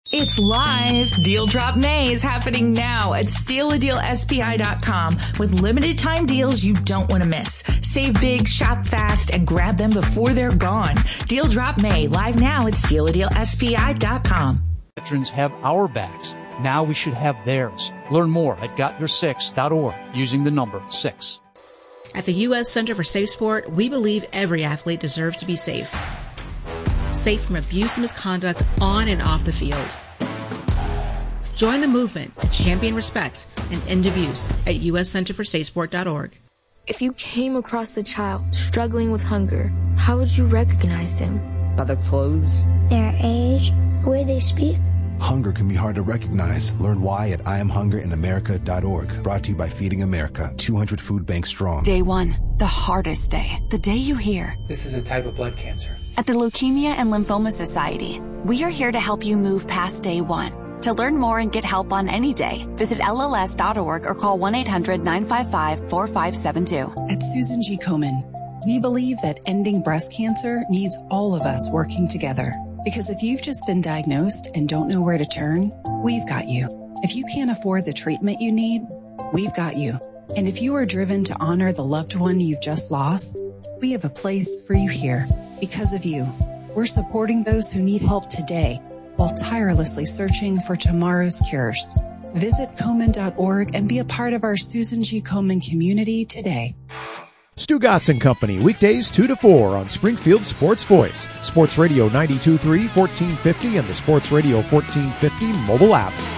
It's live. Deal Drop May is happening now at StealADealSPI.com with limited time deals you don't want to miss. Save big, shop fast, and grab them before they're gone. Deal Drop May live now at StealADealSPI.com. Veterans have our backs. Now we should have theirs. Learn more at GotYour6.org using the number 6. At the U.S. Center for Safe Sport, we believe every athlete deserves to be safe. Safe from abuse and misconduct on and off the field. Join the movement to champion respect and end abuse at uscenterforsafesport.org. If you came across a child struggling with hunger, how would you recognize them? By their clothes, their age, the way they speak. Hunger can be hard to recognize. Learn why at IamHungerInAmerica.org. Brought to you by Feeding America. 200 food banks strong. Day 1, the hardest day. The day you hear, this is a type of blood cancer. At the Leukemia and Lymphoma Society, we are here to help you move past day 1. To learn more and get help on any day, visit LLS.org or call 1-800-955-4572. At Susan G. Komen, we believe that ending breast cancer needs all of us working together. Because if you've just been diagnosed and don't know where to turn, we've got you. If you can't afford the treatment you need, we've got you. And if you are driven to honor the loved one you've just lost, we have a place for you here. Because of you, we're supporting those who need help today while tirelessly searching for tomorrow's cures. Visit Komen.org and be a part of our Susan G. Komen community today. Stugatz and Company, weekdays 2 to 4 on Springfield Sports Voice, Sports Radio 92.3, 1450, and the Sports Radio 1450 mobile app.